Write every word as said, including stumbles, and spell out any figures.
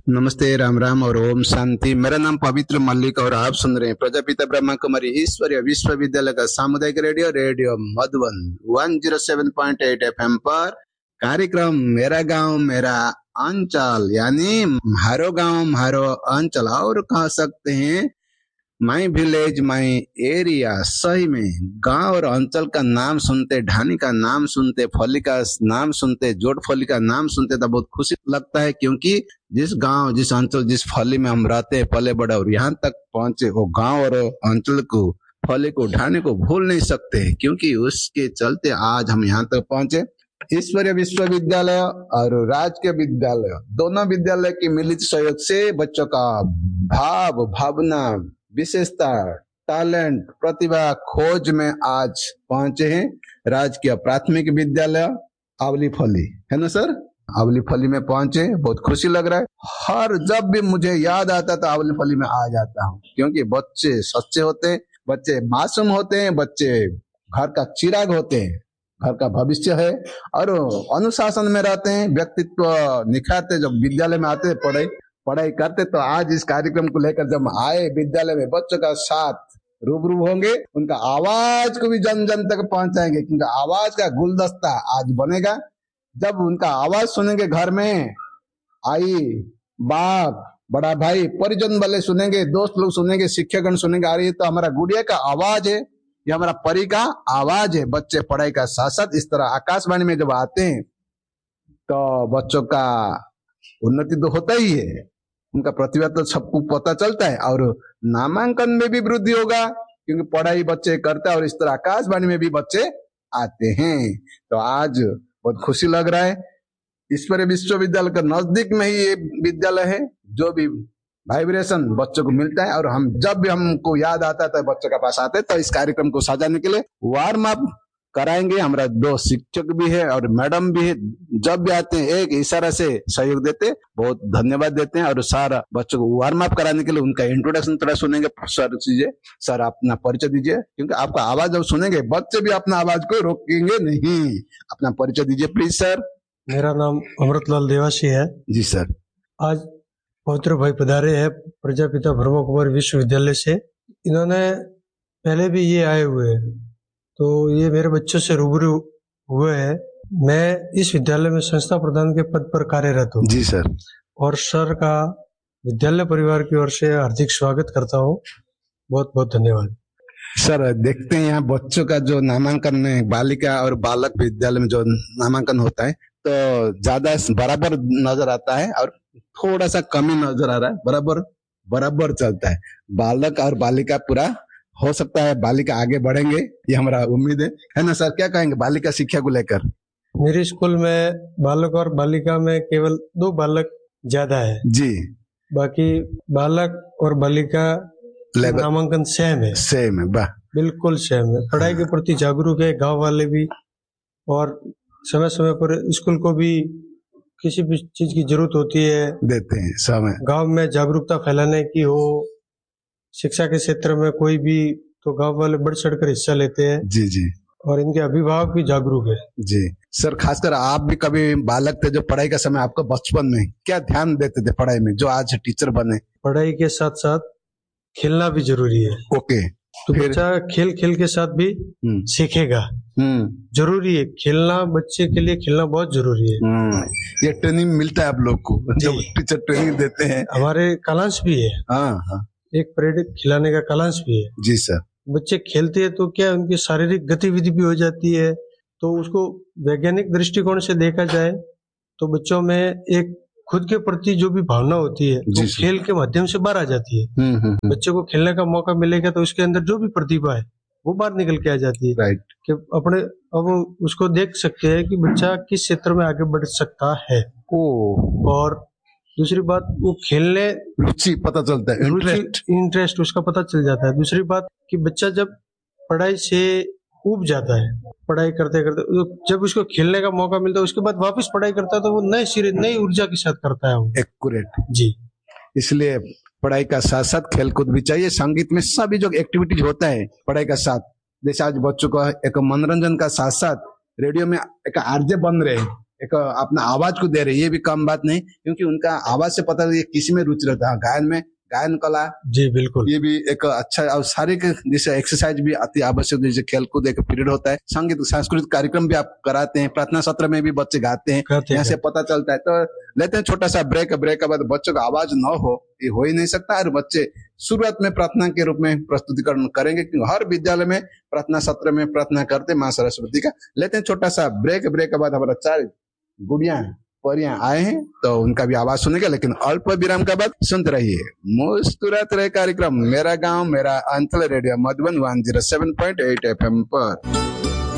नमस्ते, राम राम और ओम शांति। मेरा नाम पवित्र मल्लिक और आप सुन रहे हैं प्रजापिता ब्रह्मा कुमारी ईश्वरीय विश्वविद्यालय का सामुदायिक रेडियो रेडियो मधुबन एक सौ सात पॉइंट आठ एफएम पर कार्यक्रम मेरा गांव मेरा अंचल, यानी म्हारो गांव म्हारो अंचल, और कह सकते हैं माई विलेज माई एरिया। सही में गांव और अंचल का नाम सुनते, ढानी का नाम सुनते, फली का नाम सुनते, जोट फली का नाम सुनते तो बहुत खुशी लगता है, क्योंकि जिस गांव जिस अंचल जिस फली में हम रहते पले बड़े और यहाँ तक पहुंचे, वो गांव और अंचल को फली को ढानी को भूल नहीं सकते, क्योंकि उसके चलते आज हम यहाँ तक पहुंचे। ईश्वरीय विश्वविद्यालय और राजकीय विद्यालय, दोनों विद्यालय के मिलित सहयोग से बच्चों का भाव भावना विशेषता टैलेंट प्रतिभा खोज में आज पहुंचे हैं। राजकीय प्राथमिक विद्यालय आवली फली, है ना सर? आवली फली में पहुंचे, बहुत खुशी लग रहा है। हर जब भी मुझे याद आता तो आवली फली में आ जाता हूँ, क्योंकि बच्चे सच्चे होते हैं, बच्चे मासूम होते हैं, बच्चे घर का चिराग होते हैं, घर का भविष्य है और अनुशासन में रहते हैं, व्यक्तित्व निखारते। जब विद्यालय में आते पढ़ाई पढ़ाई करते, तो आज इस कार्यक्रम को लेकर जब आए विद्यालय में, बच्चों का साथ रूबरू होंगे, उनका आवाज को भी जन जन तक पहुंचाएंगे, क्योंकि आवाज का गुलदस्ता आज बनेगा। जब उनका आवाज सुनेंगे घर में, आई बाप बड़ा भाई परिजन वाले सुनेंगे, दोस्त लोग सुनेंगे, शिक्षकगण सुनेंगे, आ रही है तो हमारा गुड़िया का आवाज है, ये हमारा परी का आवाज है। बच्चे पढ़ाई का साथ साथ इस तरह आकाशवाणी में जब आते हैं तो बच्चों का उन्नति तो होता ही है, उनका प्रतिभा तो सबको पता चलता है और नामांकन में भी वृद्धि होगा, क्योंकि पढ़ाई बच्चे करते हैं और इस तरह आकाशवाणी में भी बच्चे आते हैं। तो आज बहुत खुशी लग रहा है। ईश्वरीय विश्वविद्यालय के नजदीक में ही ये विद्यालय है, जो भी वाइब्रेशन बच्चों को मिलता है, और हम जब भी हमको याद आता है तो बच्चों के पास आते हैं, तो इस कार्यक्रम को सजाने के लिए वार्म अप कराएंगे। हमारा दो शिक्षक भी है और मैडम भी है, जब भी आते हैं एक इशारा से सहयोग देते, बहुत धन्यवाद देते हैं। और सारा बच्चों को वार्म अप कराने के लिए उनका इंट्रोडक्शन थोड़ा सुनेंगे। सर दीजिए, सर अपना परिचय दीजिए, क्योंकि आपका आवाज जब सुनेंगे बच्चे भी अपना आवाज को रोकेंगे नहीं। अपना परिचय दीजिए प्लीज सर। मेरा नाम अमृतलाल देवासी है। जी सर। आज पवित्र भाई पधारे हैं प्रजापिता ब्रह्मा कुमारी विश्वविद्यालय से। इन्होंने पहले भी ये आए हुए हैं, तो ये मेरे बच्चों से रूबरू हुए हैं। मैं इस विद्यालय में संस्था प्रधान के पद पर कार्यरत हूँ। जी सर। और सर का विद्यालय परिवार की ओर से हार्दिक स्वागत करता हूँ। बहुत बहुत धन्यवाद सर। देखते हैं यहाँ बच्चों का जो नामांकन में बालिका और बालक विद्यालय में जो नामांकन होता है तो ज्यादा बराबर नजर आता है और थोड़ा सा कमी नजर आ रहा है, बराबर बराबर चलता है। बालक और बालिका पूरा हो सकता है, बालिका आगे बढ़ेंगे, ये हमारा उम्मीद है, है ना सर? क्या कहेंगे बालिका शिक्षा को लेकर? मेरे स्कूल में बालक और बालिका में केवल दो बालक ज्यादा है जी, बाकी बालक और बालिका नामांकन सेम है। सेम है, वाह, बिल्कुल सेम है। पढ़ाई के प्रति जागरूक है गांव वाले भी, और समय समय पर स्कूल को भी किसी भी चीज की जरूरत होती है देते हैं समय। गांव में जागरूकता फैलाने की हो, शिक्षा के क्षेत्र में कोई भी, तो गांव वाले बढ़ चढ़ कर हिस्सा लेते हैं। जी जी। और इनके अभिभावक भी जागरूक है। जी सर। खासकर आप भी कभी बालक थे, जो पढ़ाई का समय आपको बचपन में क्या ध्यान देते थे पढ़ाई में, जो आज टीचर बने? पढ़ाई के साथ साथ खेलना भी जरूरी है। ओके। तो बच्चा खेल खेल के साथ भी सीखेगा। जरूरी है खेलना, बच्चे के लिए खेलना बहुत जरूरी है। ये ट्रेनिंग मिलता है आप लोग को, जब टीचर ट्रेनिंग देते हैं। हमारे कालांश भी है। हाँ हाँ। एक परेड खिलाने का कालांश भी है। जी सर। बच्चे खेलते हैं तो क्या उनकी शारीरिक गतिविधि भी हो जाती है, तो उसको वैज्ञानिक दृष्टिकोण से देखा जाए तो बच्चों में एक खुद के प्रति जो भी भावना होती है तो खेल के माध्यम से बाहर आ जाती है। हुँ, हुँ, हुँ. बच्चे को खेलने का मौका मिलेगा तो उसके अंदर जो भी प्रतिभा है वो बाहर निकल के आ जाती है। राइट। कि अपने अब उसको देख सकते हैं कि बच्चा किस क्षेत्र में आगे बढ़ सकता है। ओ। और दूसरी बात, वो खेलने रुचि पता चलता है, इंटरेस्ट इंटरेस्ट उसका पता चल जाता है। दूसरी बात कि बच्चा जब पढ़ाई से ऊब जाता है, पढ़ाई करते करते जब उसको खेलने का मौका मिलता है उसके बाद वापस पढ़ाई करता है तो वो नए सिरे नई ऊर्जा के साथ करता है वो। एक्यूरेट जी। इसलिए पढ़ाई का साथ साथ खेल कूद भी चाहिए। संगीत में सभी जो एक्टिविटीज होता है पढ़ाई का साथ, जैसे आज बच्चों का एक मनोरंजन का साथ साथ रेडियो में एक आरजे बन रहे हैं, एक अपना आवाज को दे रहे, ये भी कम बात नहीं, क्योंकि उनका आवाज से पता है किसी में रुचि रहता है, गायन में, गायन कला। जी बिल्कुल, ये भी एक अच्छा और शारीरिक जैसे एक्सरसाइज भी अति आवश्यक, जैसे खेलकूद एक पीरियड होता है, संगीत सांस्कृतिक कार्यक्रम भी आप कराते हैं, प्रार्थना सत्र में भी बच्चे गाते हैं, यहाँ से पता चलता है। तो लेते हैं छोटा सा ब्रेक, ब्रेक के बाद बच्चों का आवाज न हो, ये हो ही नहीं सकता। और बच्चे शुरुआत में प्रार्थना के रूप में प्रस्तुतिकरण करेंगे, क्योंकि हर विद्यालय में प्रार्थना सत्र में प्रार्थना करते माँ सरस्वती का। लेते हैं छोटा सा ब्रेक, ब्रेक के बाद हमारा चार गुड़िया परियां आए हैं, तो उनका भी आवाज सुनेगा, लेकिन अल्प विराम के बाद सुनते रहिए मुस्कुराते रहे कार्यक्रम मेरा गांव मेरा अंचल, radio Madhuban one zero seven point eight F M पर।